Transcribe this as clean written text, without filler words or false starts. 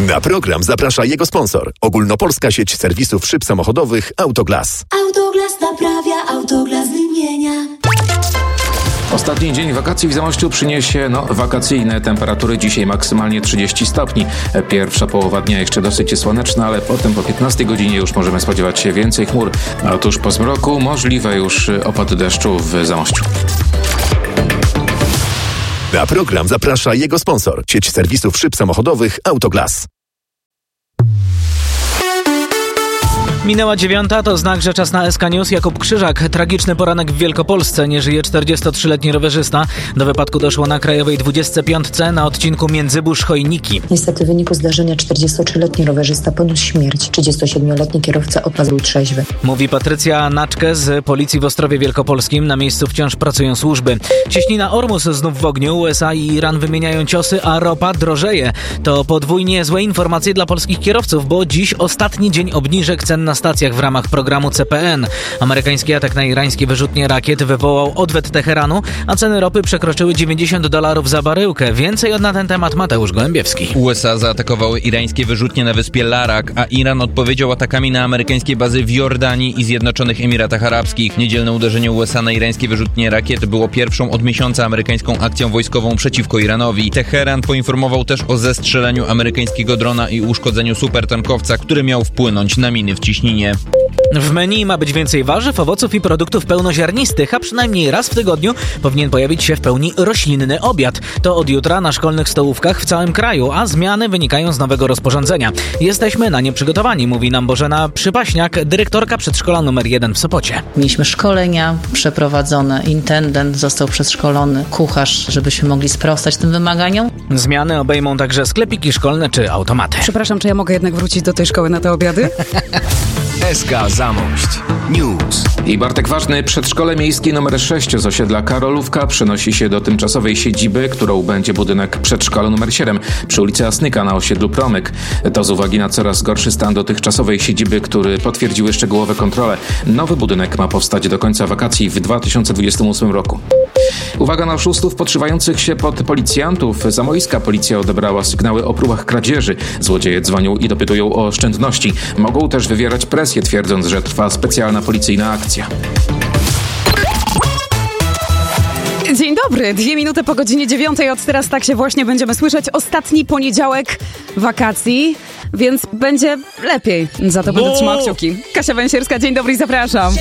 Na program zaprasza jego sponsor. Ogólnopolska sieć serwisów szyb samochodowych Autoglas. Autoglas naprawia, Autoglas wymienia. Ostatni dzień wakacji w Zamościu przyniesie wakacyjne temperatury. Dzisiaj maksymalnie 30 stopni. Pierwsza połowa dnia jeszcze dosyć słoneczna, ale potem po 15 godzinie już możemy spodziewać się więcej chmur. A tuż po zmroku możliwe już opady deszczu w Zamościu. Na program zaprasza jego sponsor. Sieć serwisów szyb samochodowych Autoglas. Minęła 9:00, to znak, że czas na SK News. Jakub Krzyżak. Tragiczny poranek w Wielkopolsce. Nie żyje 43-letni rowerzysta. Do wypadku doszło na Krajowej 25 na odcinku Międzybórz-Chojniki. Niestety w wyniku zdarzenia 43-letni rowerzysta poniósł śmierć. 37-letni kierowca okazał trzeźwy. Mówi Patrycja Naczke z Policji w Ostrowie Wielkopolskim. Na miejscu wciąż pracują służby. Cieśnina Ormus znów w ogniu. USA i Iran wymieniają ciosy, a ropa drożeje. To podwójnie złe informacje dla polskich kierowców, bo dziś ostatni dzień obniżek cen na stacjach w ramach programu CPN. Amerykański atak na irańskie wyrzutnie rakiet wywołał odwet Teheranu, a ceny ropy przekroczyły $90 za baryłkę. Więcej na ten temat Mateusz Gołębiewski. USA zaatakowały irańskie wyrzutnie na wyspie Larak, a Iran odpowiedział atakami na amerykańskie bazy w Jordanii i Zjednoczonych Emiratach Arabskich. Niedzielne uderzenie USA na irańskie wyrzutnie rakiet było pierwszą od miesiąca amerykańską akcją wojskową przeciwko Iranowi. Teheran poinformował też o zestrzeleniu amerykańskiego drona i uszkodzeniu supertankowca, który miał wpłynąć na miny w Ciśninie. W menu ma być więcej warzyw, owoców i produktów pełnoziarnistych, a przynajmniej raz w tygodniu powinien pojawić się w pełni roślinny obiad. To od jutra na szkolnych stołówkach w całym kraju, a zmiany wynikają z nowego rozporządzenia. Jesteśmy na nie przygotowani, mówi nam Bożena Przypaśniak, dyrektorka przedszkola nr 1 w Sopocie. Mieliśmy szkolenia przeprowadzone, intendent został przeszkolony, kucharz, żebyśmy mogli sprostać tym wymaganiom. Zmiany obejmą także sklepiki szkolne czy automaty. Przepraszam, czy ja mogę jednak wrócić do tej szkoły na te obiady? SK Zamość News. I Bartek Ważny. Przedszkole miejskie nr 6 z osiedla Karolówka przenosi się do tymczasowej siedziby, którą będzie budynek przedszkola nr 7 przy ulicy Asnyka na osiedlu Promyk. To z uwagi na coraz gorszy stan dotychczasowej siedziby, który potwierdziły szczegółowe kontrole. Nowy budynek ma powstać do końca wakacji w 2028 roku. Uwaga na oszustów podszywających się pod policjantów. Zamojska policja odebrała sygnały o próbach kradzieży. Złodzieje dzwonią i dopytują o oszczędności. Mogą też wywierać presję, twierdząc, że trwa specjalna policyjna akcja. Dzień dobry, 2 minuty po godzinie 9. Od teraz tak się właśnie będziemy słyszeć. Ostatni poniedziałek wakacji, więc będzie lepiej. Za to będę trzymała kciuki. Kasia Węsierska, dzień dobry i zapraszam.